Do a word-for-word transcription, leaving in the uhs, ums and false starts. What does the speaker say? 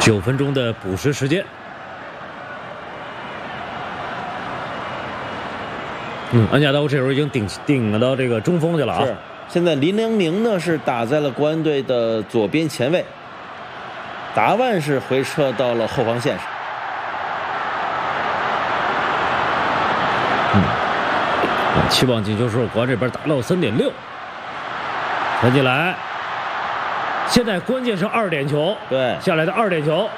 九分钟的补时时间。嗯，安加刀这时候已经顶顶到这个中锋去了啊。 是，现在林良铭呢是打在了国安队的左边前卫，达万是回撤到了后防线上。 嗯，期望进球数国安这边达到三点六，传进来。现在关键是二点球， 对， 下来的二点球。